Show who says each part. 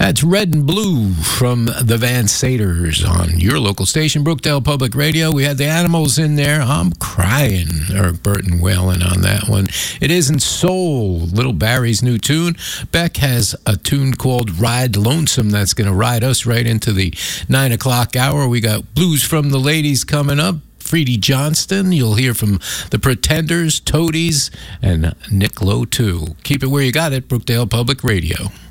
Speaker 1: That's Red and Blue from the Van Saters on your local station, Brookdale Public Radio. We had the Animals in there. I'm crying, Eric Burton wailing on that one. It Isn't Soul, Little Barry's new tune. Beck has a tune called Ride Lonesome that's going to ride us right into the 9 o'clock hour. We got Blues from the Ladies coming up. Freddie Johnston. You'll hear from the Pretenders, Toadies, and Nick Lowe, too. Keep it where you got it, Brookdale Public Radio.